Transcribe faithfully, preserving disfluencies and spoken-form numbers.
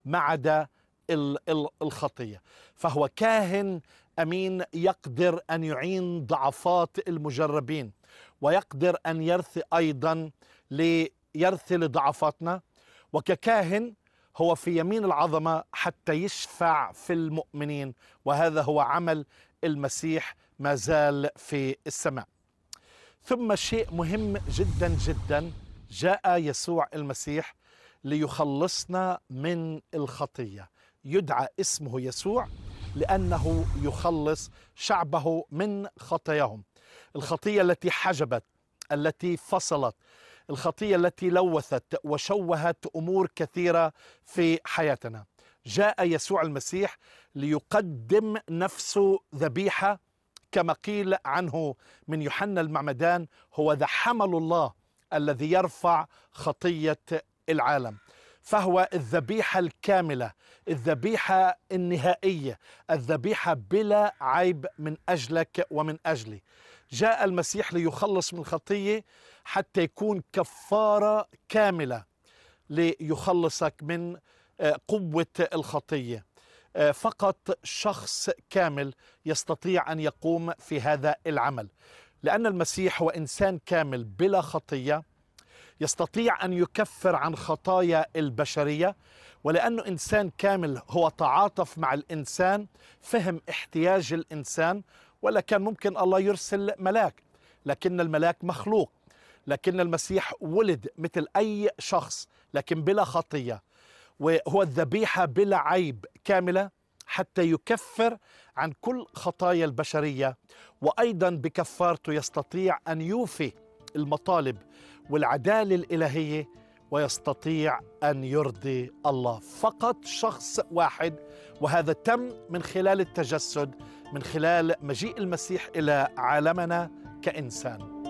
ما عدا ال- ال- الخطية. فهو كاهن أمين يقدر أن يعين ضعفات المجربين، ويقدر أن يرثي أيضا ليرثي لضعفاتنا. وككاهن هو في يمين العظمة حتى يشفع في المؤمنين، وهذا هو عمل المسيح ما زال في السماء. ثم شيء مهم جدا جدا، جاء يسوع المسيح ليخلصنا من الخطية. يدعى اسمه يسوع لأنه يخلص شعبه من خطاياهم، الخطية التي حجبت، التي فصلت، الخطية التي لوثت وشوهت أمور كثيرة في حياتنا. جاء يسوع المسيح ليقدم نفسه ذبيحة، كما قيل عنه من يوحنا المعمدان: هو ذا حمل الله الذي يرفع خطية العالم. فهو الذبيحة الكاملة، الذبيحة النهائية، الذبيحة بلا عيب من أجلك ومن أجلي. جاء المسيح ليخلص من الخطية حتى يكون كفارة كاملة ليخلصك من آه، قوة الخطية. آه، فقط شخص كامل يستطيع أن يقوم في هذا العمل، لأن المسيح هو إنسان كامل بلا خطية، يستطيع أن يكفر عن خطايا البشرية. ولأنه إنسان كامل هو تعاطف مع الإنسان، فهم احتياج الإنسان. ولا كان ممكن الله يرسل ملاك، لكن الملاك مخلوق، لكن المسيح ولد مثل أي شخص لكن بلا خطية، وهو الذبيحة بلا عيب كاملة حتى يكفر عن كل خطايا البشرية. وأيضا بكفارته يستطيع أن يوفي المطالب والعدالة الإلهية، ويستطيع أن يرضي الله. فقط شخص واحد، وهذا تم من خلال التجسد، من خلال مجيء المسيح إلى عالمنا كإنسان.